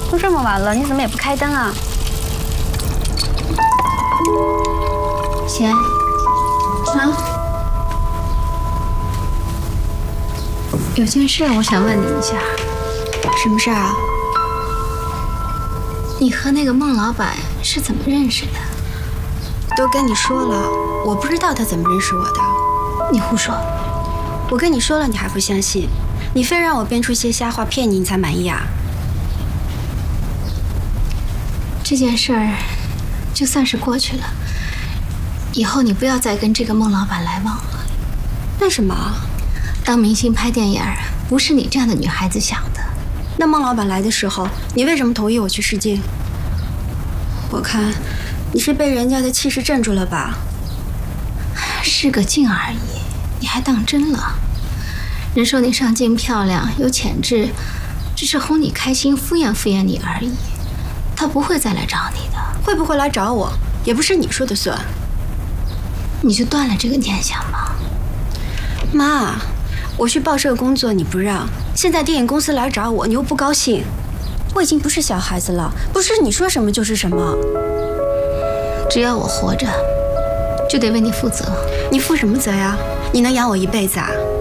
都这么晚了，你怎么也不开灯啊？ 贤，啊，有件事我想问你一下。 什么事啊？ 你和那个孟老板是怎么认识的？ 都跟你说了，我不知道他怎么认识我的。 你胡说！ 我跟你说了，你还不相信？你非让我编出些瞎话骗你，你才满意啊？ 这件事儿就算是过去了，以后你不要再跟这个孟老板来往了。 为什么？ 当明星拍电影不是你这样的女孩子想的。 那孟老板来的时候，你为什么同意我去试镜？我看你是被人家的气势镇住了吧？ 试个镜而已，你还当真了？人说你上镜漂亮有潜质，只是哄你开心敷衍敷衍你而已，他不会再来找你的。 会不会来找我也不是你说的算。 你就断了这个念想吧。 妈，我去报社工作你不让，现在电影公司来找我你又不高兴，我已经不是小孩子了，不是你说什么就是什么。 只要我活着就得为你负责。 你负什么责呀？你能养我一辈子啊？